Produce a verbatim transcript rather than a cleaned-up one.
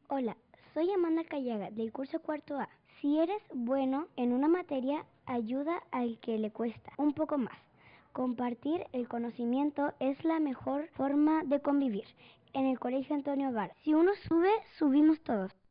Hola, soy Amanda Callaga del curso cuarto A. Si eres bueno en una materia, ayuda al que le cuesta un poco más. Compartir el conocimiento es la mejor forma de convivir. En el Colegio Antonio Vara, si uno sube, subimos todos.